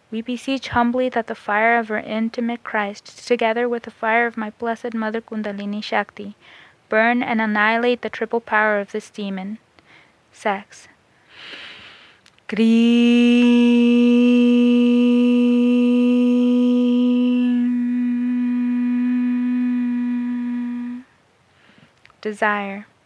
We beseech humbly that the fire of our intimate Christ, together with the fire of my Blessed Mother Kundalini Shakti, burn and annihilate the triple power of this demon. Sex. Desire.